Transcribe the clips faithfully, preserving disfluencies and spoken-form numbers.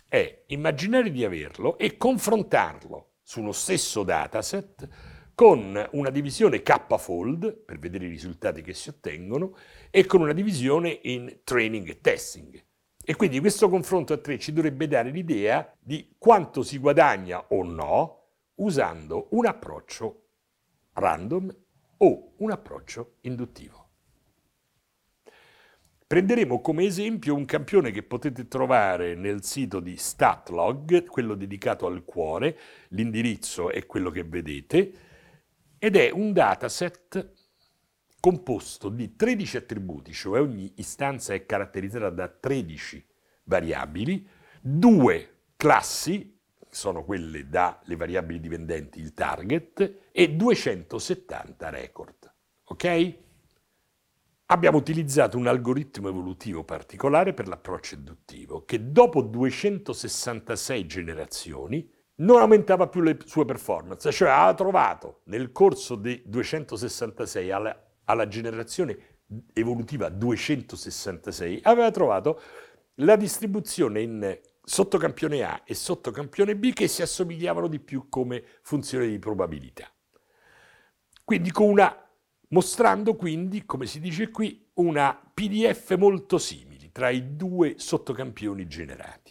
è immaginare di averlo e confrontarlo su uno stesso dataset con una divisione K-fold, per vedere i risultati che si ottengono, e con una divisione in training e testing. E quindi questo confronto a tre ci dovrebbe dare l'idea di quanto si guadagna o no usando un approccio random o un approccio induttivo. Prenderemo come esempio un campione che potete trovare nel sito di StatLog, quello dedicato al cuore, l'indirizzo è quello che vedete, ed è un dataset composto di tredici attributi, cioè ogni istanza è caratterizzata da tredici variabili, due classi, sono quelle dalle variabili dipendenti, il target, e duecentosettanta record. Ok? Abbiamo utilizzato un algoritmo evolutivo particolare per l'approccio induttivo, che dopo duecentosessantasei generazioni non aumentava più le sue performance, cioè ha trovato nel corso dei duecentosessantasei alla, alla generazione evolutiva duecentosessantasei, aveva trovato la distribuzione in sottocampione A e sottocampione B che si assomigliavano di più come funzione di probabilità. Quindi con una, mostrando quindi, come si dice qui, una P D F molto simili tra i due sottocampioni generati.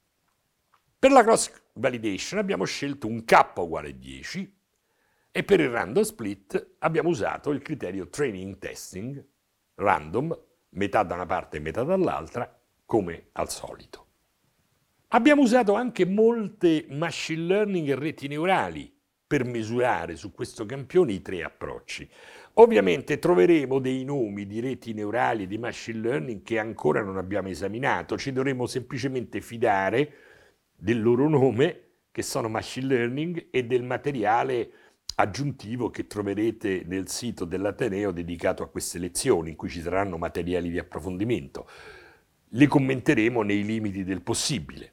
Per la cross validation abbiamo scelto un K uguale dieci e per il random split abbiamo usato il criterio training testing random, metà da una parte e metà dall'altra, come al solito. Abbiamo usato anche molte machine learning e reti neurali per misurare su questo campione i tre approcci. Ovviamente troveremo dei nomi di reti neurali e di machine learning che ancora non abbiamo esaminato, ci dovremo semplicemente fidare del loro nome, che sono machine learning, e del materiale aggiuntivo che troverete nel sito dell'Ateneo dedicato a queste lezioni, in cui ci saranno materiali di approfondimento. Li commenteremo nei limiti del possibile.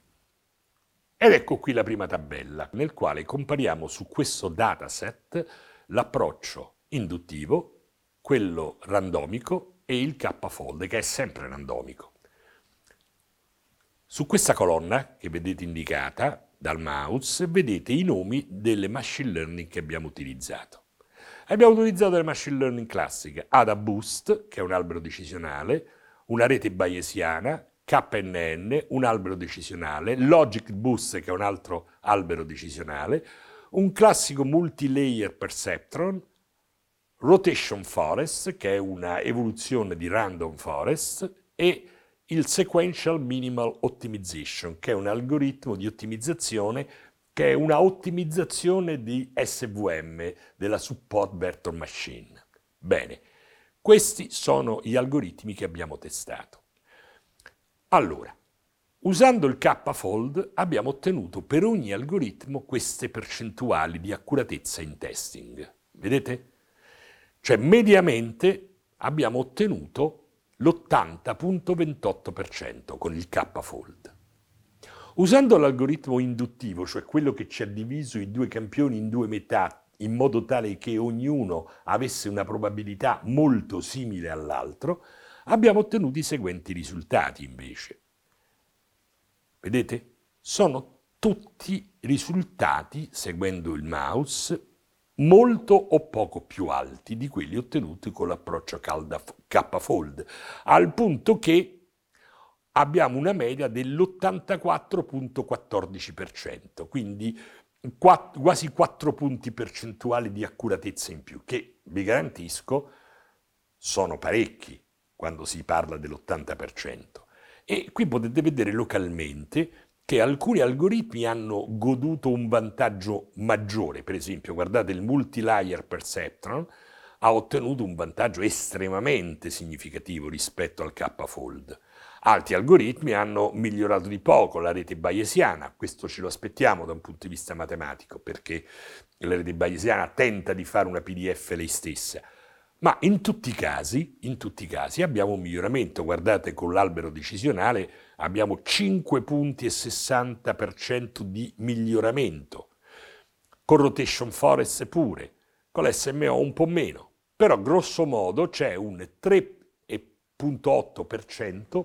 Ed ecco qui la prima tabella, nel quale compariamo su questo dataset l'approccio induttivo, quello randomico e il K-fold, che è sempre randomico. Su questa colonna che vedete indicata dal mouse vedete i nomi delle machine learning che abbiamo utilizzato. Abbiamo utilizzato le machine learning classiche, AdaBoost, che è un albero decisionale, una rete bayesiana, K N N, un albero decisionale, Logic Boost, che è un altro albero decisionale, un classico multilayer perceptron, Rotation Forest, che è una evoluzione di Random Forest, e il Sequential Minimal Optimization, che è un algoritmo di ottimizzazione che è una ottimizzazione di S V M, della Support Vector Machine. Bene, questi sono gli algoritmi che abbiamo testato. Allora, usando il K-fold abbiamo ottenuto per ogni algoritmo queste percentuali di accuratezza in testing. Vedete? Cioè, mediamente abbiamo ottenuto l'ottanta virgola ventotto per cento con il K-fold. Usando l'algoritmo induttivo, cioè quello che ci ha diviso i due campioni in due metà, in modo tale che ognuno avesse una probabilità molto simile all'altro, abbiamo ottenuto i seguenti risultati invece. Vedete? Sono tutti risultati, seguendo il mouse, molto o poco più alti di quelli ottenuti con l'approccio K-fold, al punto che abbiamo una media dell'ottantaquattro virgola quattordici per cento, quindi quasi quattro punti percentuali di accuratezza in più, che vi garantisco sono parecchi quando si parla dell'ottanta per cento. E qui potete vedere localmente che alcuni algoritmi hanno goduto un vantaggio maggiore. Per esempio, guardate, il multilayer perceptron ha ottenuto un vantaggio estremamente significativo rispetto al K-fold. Altri algoritmi hanno migliorato di poco, la rete bayesiana, questo ce lo aspettiamo da un punto di vista matematico, perché la rete bayesiana tenta di fare una P D F lei stessa. Ma in tutti i casi, in tutti i casi abbiamo un miglioramento. Guardate, con l'albero decisionale abbiamo cinque punti e sessanta per cento di miglioramento. Con Rotation Forest pure, con l'S M O un po' meno. Però grosso modo c'è un tre virgola otto per cento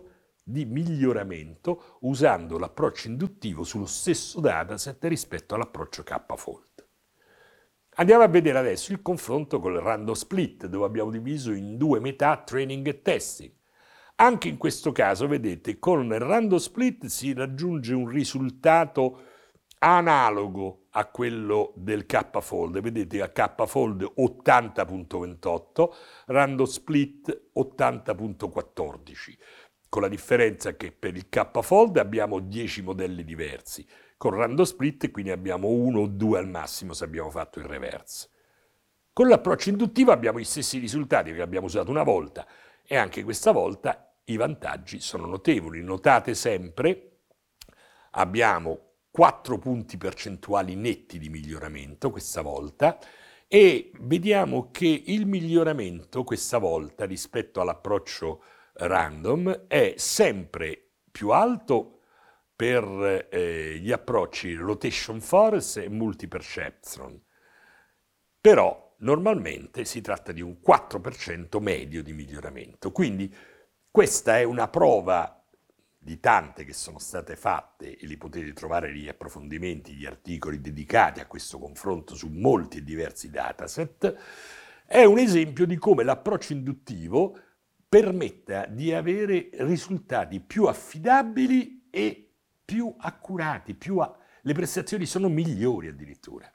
di miglioramento usando l'approccio induttivo sullo stesso dataset rispetto all'approccio K-fold. Andiamo a vedere adesso il confronto con il random split, dove abbiamo diviso in due metà training e testing. Anche in questo caso, vedete, con il random split si raggiunge un risultato analogo a quello del K-fold. Vedete, a K-fold ottanta virgola ventotto, random split ottanta virgola quattordici, con la differenza che per il K-fold abbiamo dieci modelli diversi. Con random split qui ne abbiamo uno o due al massimo se abbiamo fatto il reverse. Con l'approccio induttivo abbiamo gli stessi risultati che abbiamo usato una volta e anche questa volta i vantaggi sono notevoli. Notate sempre, abbiamo quattro punti percentuali netti di miglioramento questa volta e vediamo che il miglioramento questa volta rispetto all'approccio random è sempre più alto per eh, gli approcci rotation force e multi-perceptron. Però normalmente si tratta di un quattro per cento medio di miglioramento. Quindi questa è una prova di tante che sono state fatte e li potete trovare negli approfondimenti, gli articoli dedicati a questo confronto su molti e diversi dataset. È un esempio di come l'approccio induttivo permetta di avere risultati più affidabili e più accurati, più a... le prestazioni sono migliori addirittura.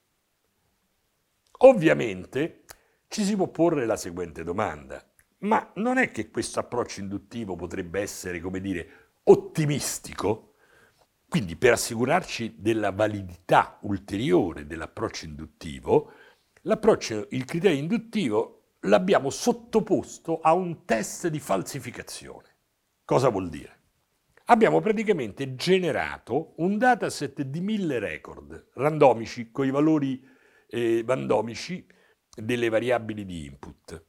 Ovviamente ci si può porre la seguente domanda, ma non è che questo approccio induttivo potrebbe essere, come dire, ottimistico? Quindi per assicurarci della validità ulteriore dell'approccio induttivo, l'approccio, il criterio induttivo l'abbiamo sottoposto a un test di falsificazione. Cosa vuol dire? Abbiamo praticamente generato un dataset di mille record randomici con i valori eh, randomici delle variabili di input.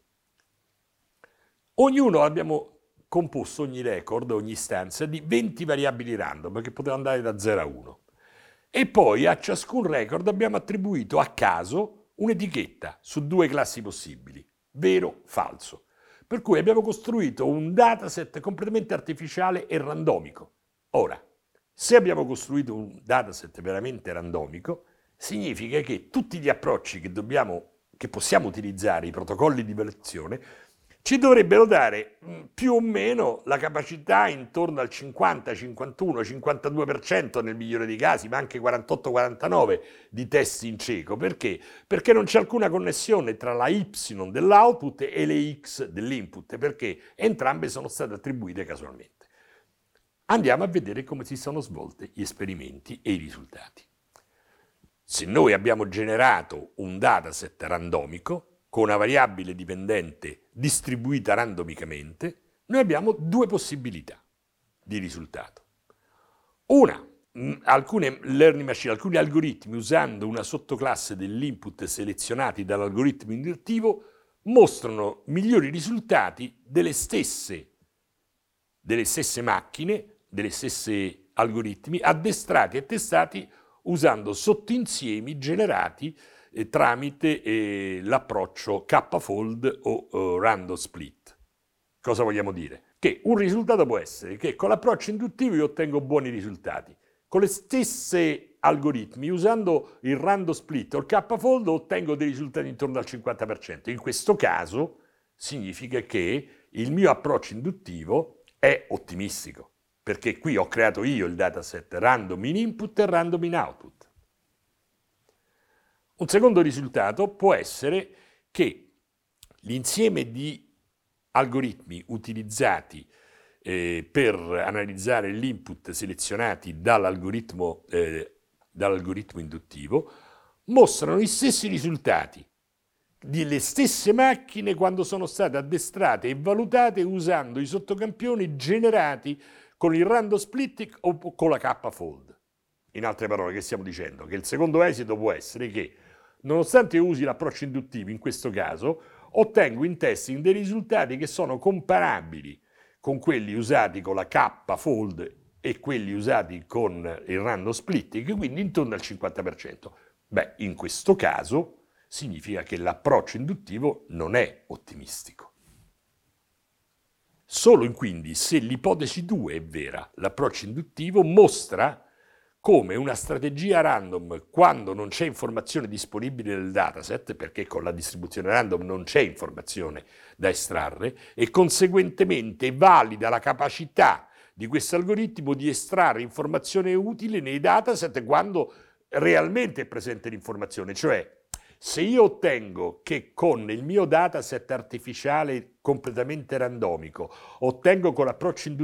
Ognuno abbiamo composto ogni record, ogni istanza di venti variabili random che potevano andare da zero a uno. E poi a ciascun record abbiamo attribuito a caso un'etichetta su due classi possibili, vero, falso. Per cui abbiamo costruito un dataset completamente artificiale e randomico. Ora, se abbiamo costruito un dataset veramente randomico, significa che tutti gli approcci che, dobbiamo, che possiamo utilizzare, i protocolli di valutazione, ci dovrebbero dare più o meno la capacità intorno al cinquanta, cinquantuno, cinquantadue per cento nel migliore dei casi, ma anche quarantotto quarantanove di test in cieco. Perché? Perché non c'è alcuna connessione tra la y dell'output e le x dell'input, perché entrambe sono state attribuite casualmente. Andiamo a vedere come si sono svolti gli esperimenti e i risultati. Se noi abbiamo generato un dataset randomico, con una variabile dipendente distribuita randomicamente, noi abbiamo due possibilità di risultato. Una, alcune learning machine, alcuni algoritmi usando una sottoclasse dell'input selezionati dall'algoritmo induttivo mostrano migliori risultati delle stesse, delle stesse macchine, delle stesse algoritmi addestrati e testati usando sottoinsiemi generati eh, tramite eh, l'approccio K-fold o uh, random split. Cosa vogliamo dire? Che un risultato può essere che con l'approccio induttivo io ottengo buoni risultati. Con le stesse algoritmi, usando il random split o il K-fold, ottengo dei risultati intorno al cinquanta per cento. In questo caso significa che il mio approccio induttivo è ottimistico, perché qui ho creato io il dataset random in input e random in output. Un secondo risultato può essere che l'insieme di algoritmi utilizzati eh, per analizzare l'input selezionati dall'algoritmo, eh, dall'algoritmo induttivo mostrano gli stessi risultati delle stesse macchine quando sono state addestrate e valutate usando i sottocampioni generati con il random split o con la K-fold. In altre parole, che stiamo dicendo? Che il secondo esito può essere che, nonostante io usi l'approccio induttivo, in questo caso, ottengo in testing dei risultati che sono comparabili con quelli usati con la K-fold e quelli usati con il random splitting, quindi intorno al cinquanta per cento. Beh, in questo caso significa che l'approccio induttivo non è ottimistico. Solo quindi se l'ipotesi due è vera, l'approccio induttivo mostra come una strategia random, quando non c'è informazione disponibile nel dataset, perché con la distribuzione random non c'è informazione da estrarre, e conseguentemente valida la capacità di questo algoritmo di estrarre informazione utile nei dataset quando realmente è presente l'informazione. Cioè, se io ottengo che con il mio dataset artificiale completamente randomico ottengo con l'approccio induttivo